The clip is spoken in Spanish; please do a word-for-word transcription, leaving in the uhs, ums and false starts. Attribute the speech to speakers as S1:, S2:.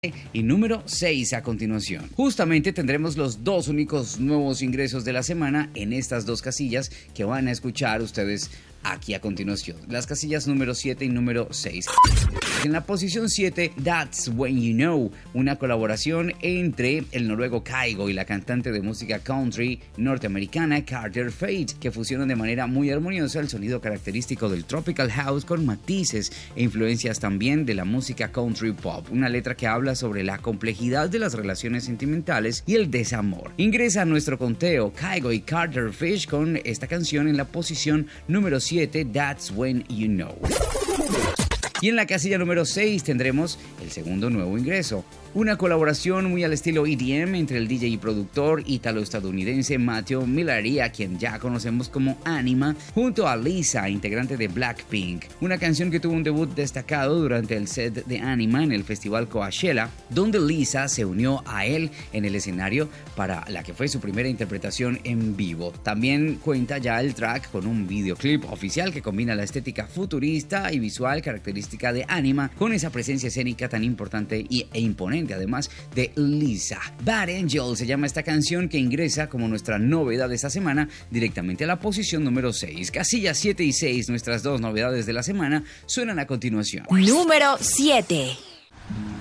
S1: Y número seis a continuación. Justamente tendremos los dos únicos nuevos ingresos de la semana en estas dos casillas que van a escuchar ustedes aquí a continuación. Las casillas número siete y número seis. En la posición siete, That's When You Know, una colaboración entre el noruego Kygo y la cantante de música country norteamericana Carter Fate, que fusionan de manera muy armoniosa el sonido característico del tropical house con matices e influencias también de la música country pop. Una letra que habla sobre la complejidad de las relaciones sentimentales y el desamor. Ingresa a nuestro conteo Kygo y Carter Fish con esta canción en la posición número siete, That's When You Know. Y en la casilla número seis tendremos el segundo nuevo ingreso. Una colaboración muy al estilo E D M entre el D J y productor ítalo-estadounidense Matteo Milari, a quien ya conocemos como Anima, junto a Lisa, integrante de Blackpink. Una canción que tuvo un debut destacado durante el set de Anima en el festival Coachella, donde Lisa se unió a él en el escenario para la que fue su primera interpretación en vivo. También cuenta ya el track con un videoclip oficial que combina la estética futurista y visual característica de Anima con esa presencia escénica tan importante y, e imponente, además de Lisa. Bad Angel se llama esta canción, que ingresa como nuestra novedad de esta semana directamente a la posición número seis. Casillas siete y seis, nuestras dos novedades de la semana, suenan a continuación.
S2: Número siete.